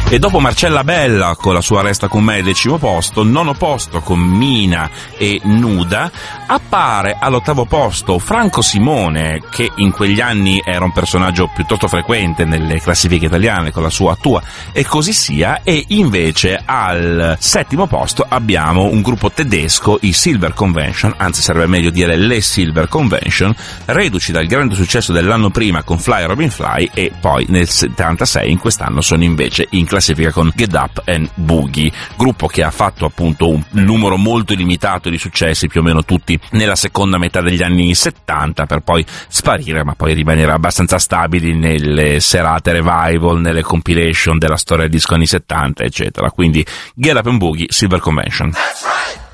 E dopo Marcella Bella con la sua Resta con me al 10° posto, 9° posto con Mina e Nuda, appare all'8° posto Franco Simone, che in quegli anni era un personaggio piuttosto frequente nelle classifiche italiane con la sua Tua e così sia, e invece al 7° posto abbiamo un gruppo tedesco, i Silver Convention, anzi sarebbe meglio dire le Silver Convention, reduci dal grande successo dell'anno prima con Fly Robin Fly, e poi nel 76 in quest'anno sono invece in classifica con Get Up and Boogie, gruppo che ha fatto appunto un numero molto limitato di successi, più o meno tutti nella seconda metà degli anni 70, per poi sparire, ma poi rimanere abbastanza stabili nelle serate revival, nelle compilation della storia del disco anni 70 eccetera. Quindi Get Up and Boogie, Silver Convention.